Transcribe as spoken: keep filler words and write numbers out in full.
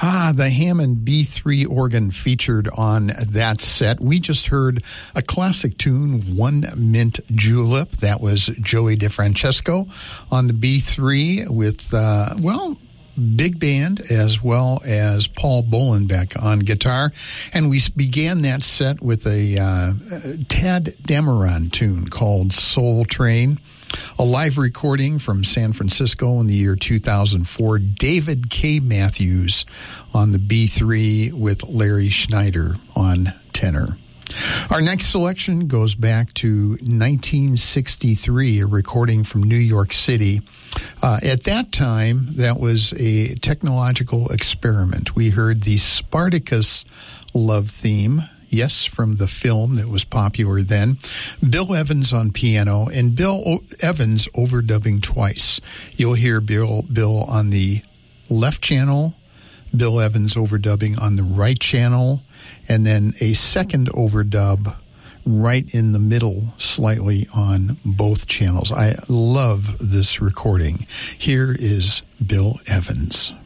Ah, the Hammond B three organ featured on that set. We just heard a classic tune, One Mint Julep. That was Joey DeFrancesco on the B three with, uh, well, big band as well as Paul Bolenbeck on guitar. And we began that set with a uh, Tad Dameron tune called Soul Train. A live recording from San Francisco in the year two thousand four. David K. Matthews on the B three with Larry Schneider on tenor. Our next selection goes back to nineteen sixty-three, a recording from New York City. Uh, at that time, that was a technological experiment. We heard the Spartacus love theme. Yes, from the film that was popular then. Bill Evans on piano, and Bill o- Evans overdubbing twice. You'll hear Bill, Bill on the left channel, Bill Evans overdubbing on the right channel, and then a second overdub right in the middle, slightly on both channels. I love this recording. Here is Bill Evans.